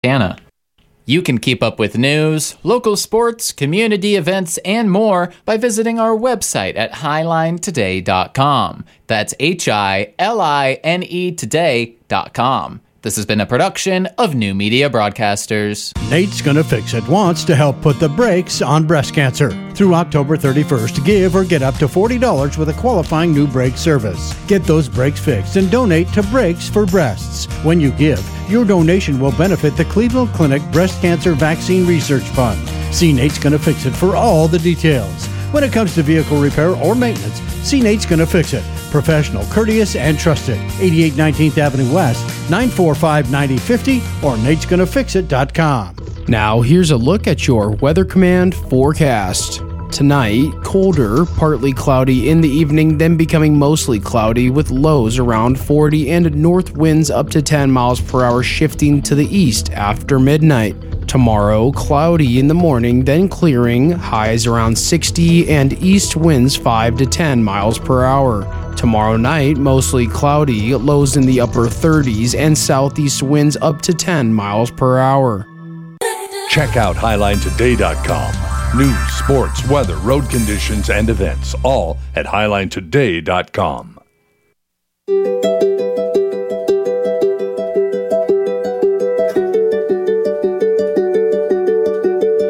Montana. You can keep up with news, local sports, community events, and more by visiting our website at highlinetoday.com. That's HILINE today.com. This has been a production of New Media Broadcasters. Nate's Gonna Fix It wants to help put the brakes on breast cancer. Through October 31st, give or get up to $40 with a qualifying new brake service. Get those brakes fixed and donate to Brakes for Breasts. When you give, your donation will benefit the Cleveland Clinic Breast Cancer Vaccine Research Fund. See Nate's Gonna Fix It for all the details. When it comes to vehicle repair or maintenance, see Nate's Gonna Fix It. Professional, courteous, and trusted. 88 19th Avenue West, 945-9050 or natesgonnafixit.com. Now here's a look at your Weather Command forecast. Tonight, colder, partly cloudy in the evening, then becoming mostly cloudy with lows around 40 and north winds up to 10 miles per hour shifting to the east after midnight. Tomorrow, cloudy in the morning, then clearing, highs around 60 and east winds 5 to 10 miles per hour. Tomorrow night, mostly cloudy, lows in the upper 30s and southeast winds up to 10 miles per hour. Check out HighlineToday.com. News, sports, weather, road conditions, and events, all at HighlineToday.com.